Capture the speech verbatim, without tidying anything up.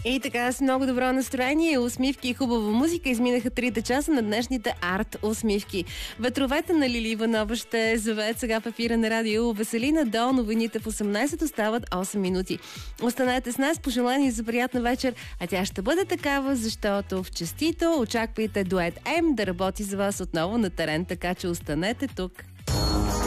И така, с много добро настроение, усмивки и хубава музика изминаха трите часа на днешните арт усмивки. Ветровете на Лили Иванова ще завеят сега в ефира на радио Веселина. До новините в осемнайсет остават осем минути. Останете с нас, пожелание за приятна вечер, а тя ще бъде такава, защото в честито очаквайте дует М да работи за вас отново на терен, така че останете тук.